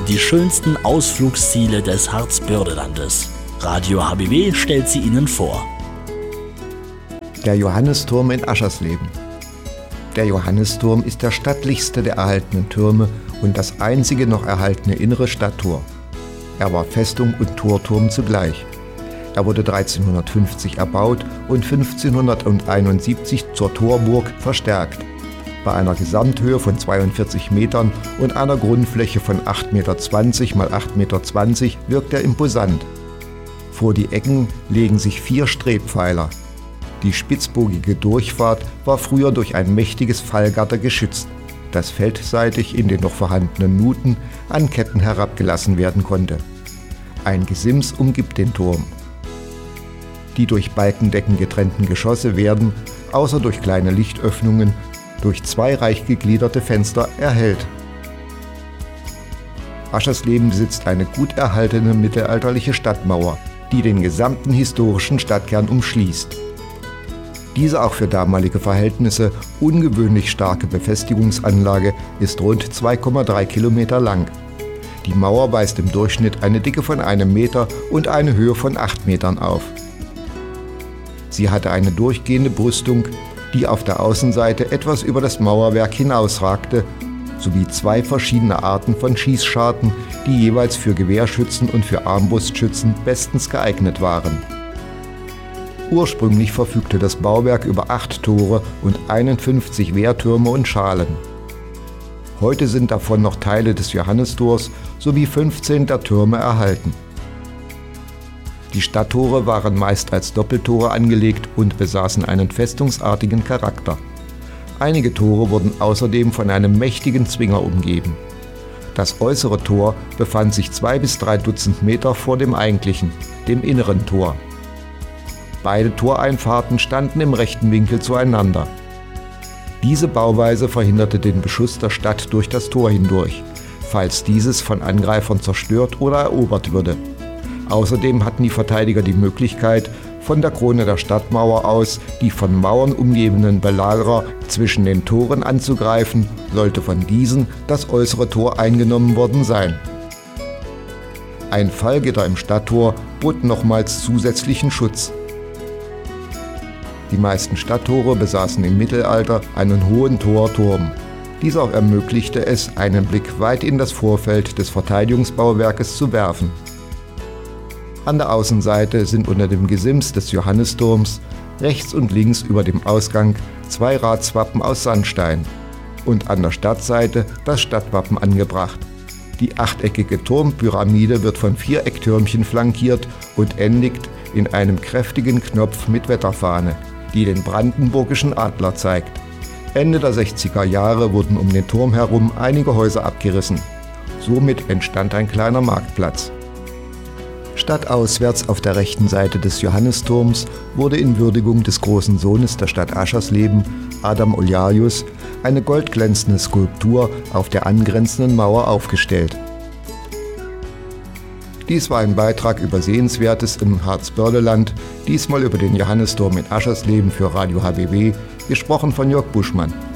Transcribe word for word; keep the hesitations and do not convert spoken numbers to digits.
sind die schönsten Ausflugsziele des Harzbördelandes. Radio H B W stellt sie Ihnen vor. Der Johannisturm in Aschersleben. Der Johannisturm ist der stattlichste der erhaltenen Türme und das einzige noch erhaltene innere Stadttor. Er war Festung und Torturm zugleich. Er wurde dreizehnhundertfünfzig erbaut und fünfzehnhunderteinundsiebzig zur Torburg verstärkt. Bei einer Gesamthöhe von zweiundvierzig Metern und einer Grundfläche von acht Komma zwanzig mal acht Komma zwanzig Meter wirkt er imposant. Vor die Ecken legen sich vier Strebpfeiler. Die spitzbogige Durchfahrt war früher durch ein mächtiges Fallgatter geschützt, das feldseitig in den noch vorhandenen Nuten an Ketten herabgelassen werden konnte. Ein Gesims umgibt den Turm. Die durch Balkendecken getrennten Geschosse werden, außer durch kleine Lichtöffnungen, durch zwei reich gegliederte Fenster erhellt. Aschersleben besitzt eine gut erhaltene mittelalterliche Stadtmauer, die den gesamten historischen Stadtkern umschließt. Diese auch für damalige Verhältnisse ungewöhnlich starke Befestigungsanlage ist rund zwei Komma drei Kilometer lang. Die Mauer weist im Durchschnitt eine Dicke von einem Meter und eine Höhe von acht Metern auf. Sie hatte eine durchgehende Brüstung, die auf der Außenseite etwas über das Mauerwerk hinausragte, sowie zwei verschiedene Arten von Schießscharten, die jeweils für Gewehrschützen und für Armbrustschützen bestens geeignet waren. Ursprünglich verfügte das Bauwerk über acht Tore und einundfünfzig Wehrtürme und Schalen. Heute sind davon noch Teile des Johannistors sowie fünfzehn der Türme erhalten. Die Stadttore waren meist als Doppeltore angelegt und besaßen einen festungsartigen Charakter. Einige Tore wurden außerdem von einem mächtigen Zwinger umgeben. Das äußere Tor befand sich zwei bis drei Dutzend Meter vor dem eigentlichen, dem inneren Tor. Beide Toreinfahrten standen im rechten Winkel zueinander. Diese Bauweise verhinderte den Beschuss der Stadt durch das Tor hindurch, falls dieses von Angreifern zerstört oder erobert würde. Außerdem hatten die Verteidiger die Möglichkeit, von der Krone der Stadtmauer aus die von Mauern umgebenden Belagerer zwischen den Toren anzugreifen, sollte von diesen das äußere Tor eingenommen worden sein. Ein Fallgitter im Stadttor bot nochmals zusätzlichen Schutz. Die meisten Stadttore besaßen im Mittelalter einen hohen Torturm. Dies auch ermöglichte es, einen Blick weit in das Vorfeld des Verteidigungsbauwerkes zu werfen. An der Außenseite sind unter dem Gesims des Johannisturms rechts und links über dem Ausgang zwei Ratswappen aus Sandstein und an der Stadtseite das Stadtwappen angebracht. Die achteckige Turmpyramide wird von vier Ecktürmchen flankiert und endigt in einem kräftigen Knopf mit Wetterfahne, die den brandenburgischen Adler zeigt. Ende der sechziger Jahre wurden um den Turm herum einige Häuser abgerissen. Somit entstand ein kleiner Marktplatz. Stadtauswärts auf der rechten Seite des Johannisturms wurde in Würdigung des großen Sohnes der Stadt Aschersleben, Adam Oljarius, eine goldglänzende Skulptur auf der angrenzenden Mauer aufgestellt. Dies war ein Beitrag über Sehenswertes im Harzbördeland, diesmal über den Johannisturm in Aschersleben für Radio H B W, gesprochen von Jörg Buschmann.